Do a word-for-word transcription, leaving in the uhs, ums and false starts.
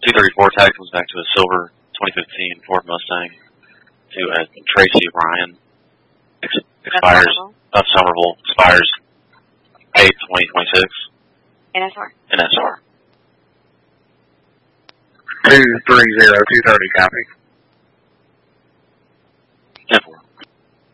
two thirty-four tag comes back to a silver twenty fifteen Ford Mustang to uh, Tracy Ryan. Ex- expires, uh, Somerville, expires eight twenty twenty-six. N S R. N S R. two three zero, two thirty, copy. ten four.